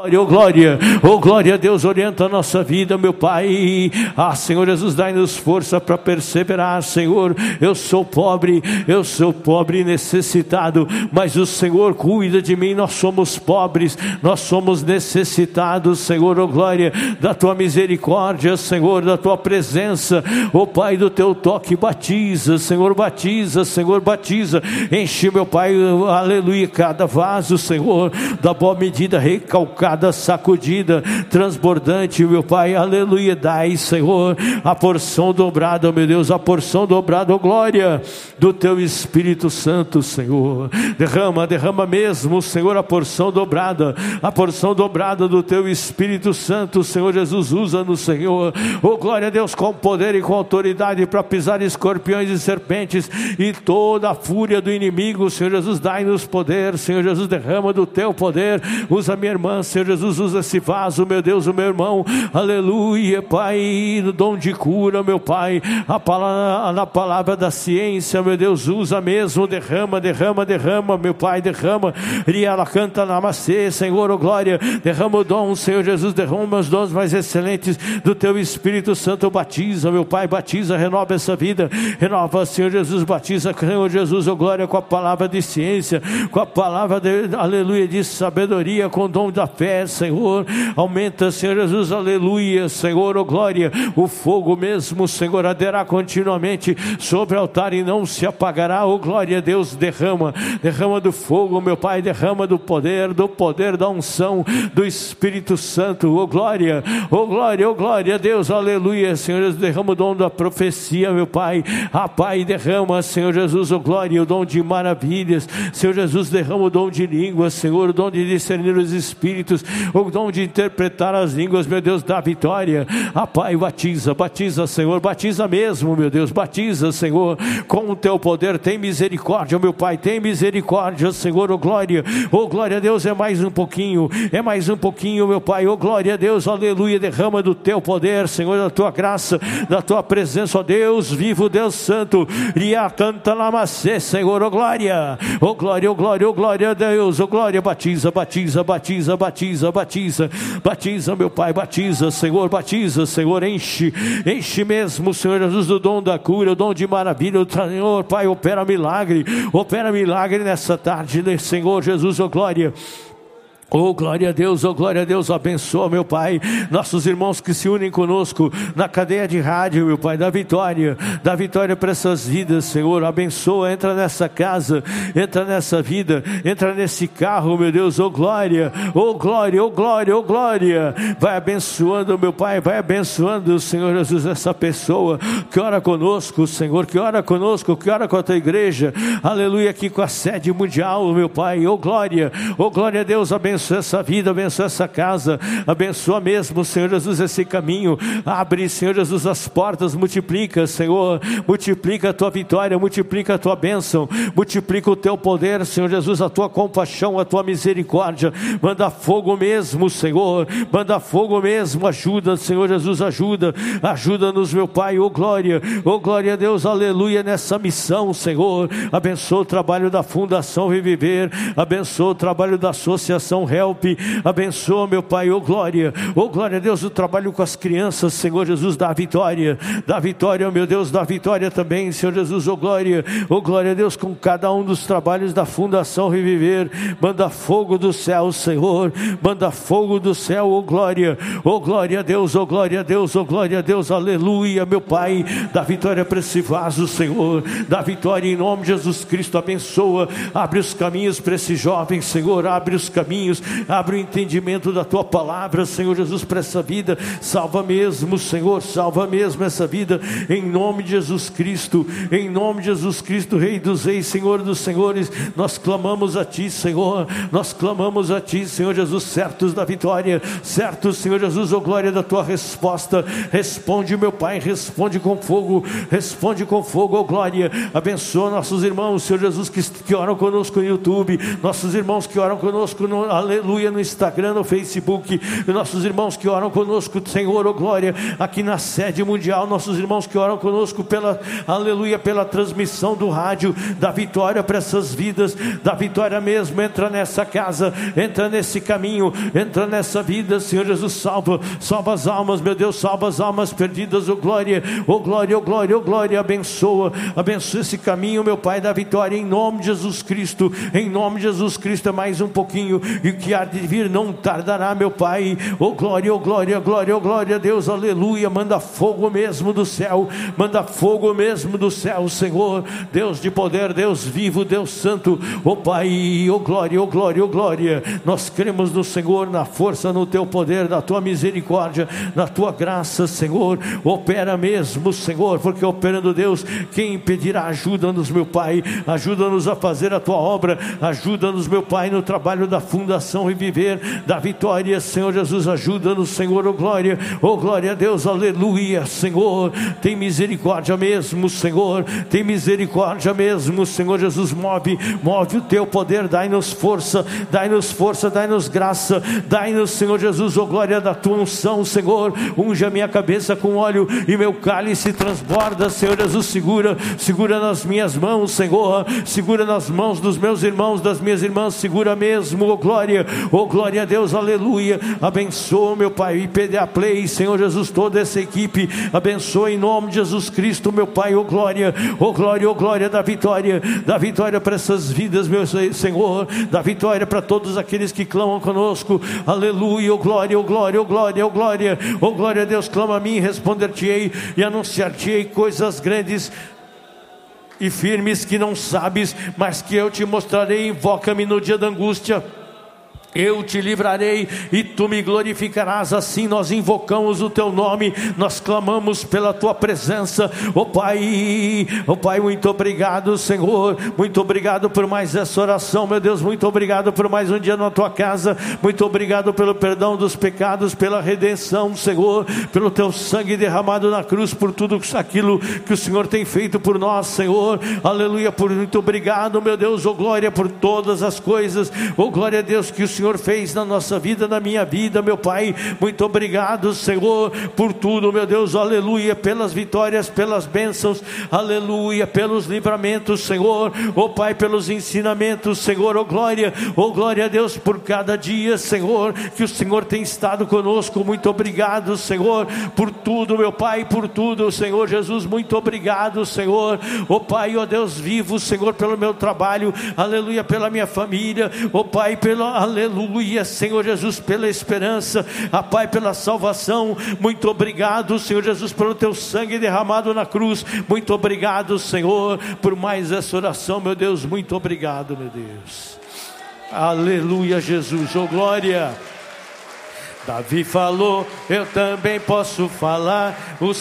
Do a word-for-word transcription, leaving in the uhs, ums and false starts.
Oh glória, oh glória a Deus, orienta a nossa vida, meu Pai. Ah, Senhor Jesus, dai-nos força para perseverar, Senhor. Eu sou pobre, eu sou pobre e necessitado, mas o Senhor cuida de mim. Nós somos pobres, nós somos necessitados, Senhor. Oh glória da tua misericórdia, Senhor, da tua presença, oh Pai, do teu toque. Batiza, Senhor, batiza, Senhor, batiza. Enche, meu Pai, aleluia, cada vaso, Senhor, da boa medida, recalcada, sacudida, transbordante, meu Pai, aleluia. Dai, Senhor, a porção dobrada, meu Deus, a porção dobrada, oh glória do teu Espírito Santo, Senhor. Derrama, derrama mesmo, Senhor, a porção dobrada, a porção dobrada do teu Espírito Santo, Senhor Jesus. Usa-nos, Senhor, oh glória a Deus, com poder e com autoridade para pisar escorpiões e serpentes e toda a fúria do inimigo, Senhor Jesus. Dai-nos poder, Senhor Jesus, derrama do teu poder. Usa minha irmã, Senhor Jesus, usa esse vaso, meu Deus, o meu irmão, aleluia, Pai, no dom de cura, meu Pai, a palavra, na palavra da ciência, meu Deus, usa mesmo, derrama, derrama, derrama, meu Pai, derrama, e ela canta namastê, Senhor, oh glória, derrama o dom, Senhor Jesus, derrama os dons mais excelentes do teu Espírito Santo. Batiza, meu Pai, batiza, renova essa vida, renova, Senhor Jesus, batiza, Senhor Jesus, oh glória, com a palavra de ciência, com a palavra de, aleluia, de sabedoria, com o dom da fé, Senhor. Aumenta, Senhor Jesus, aleluia, Senhor, oh glória, o fogo mesmo, Senhor, arderá continuamente sobre o altar e não se apagará, oh glória a Deus. Derrama, derrama do fogo, meu Pai, derrama do poder, do poder da unção do Espírito Santo, oh glória, oh glória, oh glória a Deus, aleluia, Senhor Jesus, derrama o dom da profecia, meu Pai, ah Pai, derrama, Senhor Jesus, oh glória, o dom de maravilhas, Senhor Jesus, derrama o dom de línguas, Senhor, o dom de discernir os espíritos, o dom de interpretar as línguas, meu Deus, da vitória, ah Pai, batiza, batiza, Senhor, batiza mesmo, meu Deus, batiza, Senhor, com o teu poder. Tem misericórdia, meu Pai, tem misericórdia, Senhor, oh glória, oh glória a Deus, é mais um pouquinho, é mais um pouquinho, meu Pai, oh glória a Deus, aleluia, derrama do teu poder, Senhor, da tua graça, da tua presença, ó Deus vivo, Deus santo, e a canta namastê, Senhor, oh glória, oh glória, oh glória, oh glória a Deus, oh glória, batiza, batiza, batiza, batiza, batiza, batiza, meu Pai, batiza, Senhor, batiza, Senhor, enche, enche mesmo, Senhor Jesus, do dom da cura, o dom de maravilha, o Senhor, Pai, opera milagre, opera milagre nessa tarde, Senhor Jesus, oh glória. Oh glória a Deus, oh glória a Deus, abençoa, meu Pai, nossos irmãos que se unem conosco na cadeia de rádio, meu Pai, da vitória, da vitória para essas vidas, Senhor, abençoa, entra nessa casa, entra nessa vida, entra nesse carro, meu Deus, oh glória, oh glória, oh glória, oh glória, vai abençoando, meu Pai, vai abençoando, Senhor Jesus, essa pessoa que ora conosco, Senhor, que ora conosco, que ora com a tua igreja, aleluia, aqui com a sede mundial, meu Pai, oh glória, oh glória a Deus, abençoa essa vida, abençoa essa casa, abençoa mesmo, Senhor Jesus, esse caminho, abre, Senhor Jesus, as portas, multiplica, Senhor, multiplica a tua vitória, multiplica a tua bênção, multiplica o teu poder, Senhor Jesus, a tua compaixão, a tua misericórdia, manda fogo mesmo, Senhor, manda fogo mesmo, ajuda, Senhor Jesus, ajuda, ajuda-nos, meu Pai, oh glória, oh glória a Deus, aleluia, nessa missão, Senhor, abençoa o trabalho da Fundação Reviver, abençoa o trabalho da Associação Help, abençoa, meu Pai, oh glória, oh glória a Deus, o trabalho com as crianças, Senhor Jesus, dá vitória, dá vitória, meu Deus, dá vitória também, Senhor Jesus, oh glória, oh glória a Deus, com cada um dos trabalhos da Fundação Reviver, manda fogo do céu, Senhor, manda fogo do céu, oh glória, oh glória a Deus, oh glória a Deus, oh glória a Deus, aleluia, meu Pai, dá vitória para esse vaso, Senhor, dá vitória em nome de Jesus Cristo, abençoa, abre os caminhos para esse jovem, Senhor, abre os caminhos, abre o entendimento da tua palavra, Senhor Jesus, para essa vida, salva mesmo, Senhor, salva mesmo essa vida, em nome de Jesus Cristo, em nome de Jesus Cristo, Rei dos Reis, Senhor dos Senhores, nós clamamos a Ti, Senhor, nós clamamos a Ti, Senhor Jesus, certos da vitória, certos, Senhor Jesus, oh glória da Tua resposta, responde, meu Pai, responde com fogo, responde com fogo, oh glória, abençoa nossos irmãos, Senhor Jesus, que, que oram conosco no YouTube, nossos irmãos que oram conosco no aleluia, no Instagram, no Facebook, nossos irmãos que oram conosco, Senhor, oh glória, aqui na sede mundial, nossos irmãos que oram conosco pela, aleluia, pela transmissão do rádio, da vitória para essas vidas, da vitória mesmo. Entra nessa casa, entra nesse caminho, entra nessa vida, Senhor Jesus, salva, salva as almas, meu Deus, salva as almas perdidas, oh glória, oh glória, oh glória, oh glória, abençoa, abençoa esse caminho, meu Pai, da vitória, em nome de Jesus Cristo, em nome de Jesus Cristo. É mais um pouquinho, e o que há de vir não tardará, meu Pai, oh glória, oh glória, glória, oh glória a Deus, aleluia, manda fogo mesmo do céu, manda fogo mesmo do céu, Senhor, Deus de poder, Deus vivo, Deus santo, oh Pai, oh glória, oh glória, oh glória, nós cremos no Senhor, na força, no Teu poder, na Tua misericórdia, na Tua graça, Senhor, opera mesmo, Senhor, porque operando, Deus, quem impedirá? Ajuda-nos, meu Pai, ajuda-nos a fazer a Tua obra, ajuda-nos, meu Pai, no trabalho da fundação e viver da vitória, Senhor Jesus, ajuda-nos, Senhor, oh glória, oh glória a Deus, aleluia, Senhor, tem misericórdia mesmo, Senhor, tem misericórdia mesmo, Senhor Jesus, move, move o Teu poder, dai-nos força, dai-nos força, dai-nos graça, dai-nos, Senhor Jesus, oh glória da Tua unção, Senhor, unja minha cabeça com óleo e meu cálice transborda, Senhor Jesus, segura, segura nas minhas mãos, Senhor, segura nas mãos dos meus irmãos, das minhas irmãs, segura mesmo, oh glória, oh glória a Deus, aleluia, abençoa, meu Pai, I P D A Play, Senhor Jesus, toda essa equipe, abençoa em nome de Jesus Cristo, meu Pai, oh glória, oh glória, oh glória da vitória, da vitória para essas vidas, meu Senhor, da vitória para todos aqueles que clamam conosco, aleluia, oh glória, oh glória, oh glória, oh glória, oh glória a Deus, clama a mim, responder-te-ei e anunciar-te-ei coisas grandes e firmes que não sabes, mas que eu te mostrarei. Invoca-me no dia da angústia, eu te livrarei e tu me glorificarás. Assim nós invocamos o Teu nome, nós clamamos pela Tua presença, ó Pai, ó Pai, muito obrigado, Senhor, muito obrigado por mais essa oração, meu Deus, muito obrigado por mais um dia na Tua casa, muito obrigado pelo perdão dos pecados, pela redenção, Senhor, pelo Teu sangue derramado na cruz, por tudo aquilo que o Senhor tem feito por nós, Senhor, aleluia, por muito obrigado, meu Deus, ó glória, por todas as coisas, ó glória a Deus, que o Senhor Senhor fez na nossa vida, na minha vida, meu Pai, muito obrigado, Senhor, por tudo, meu Deus, aleluia, pelas vitórias, pelas bênçãos, aleluia, pelos livramentos, Senhor, oh Pai, pelos ensinamentos, Senhor, oh glória, oh glória a Deus, por cada dia, Senhor, que o Senhor tem estado conosco, muito obrigado, Senhor, por tudo, meu Pai, por tudo, Senhor Jesus, muito obrigado, Senhor, oh Pai, oh Deus vivo, Senhor, pelo meu trabalho, aleluia, pela minha família, oh Pai, pelo, aleluia, Aleluia, Senhor Jesus, pela esperança, a Pai, pela salvação, muito obrigado, Senhor Jesus, pelo Teu sangue derramado na cruz, muito obrigado, Senhor, por mais essa oração, meu Deus, muito obrigado, meu Deus, aleluia, Jesus, oh glória. Davi falou, eu também posso falar, o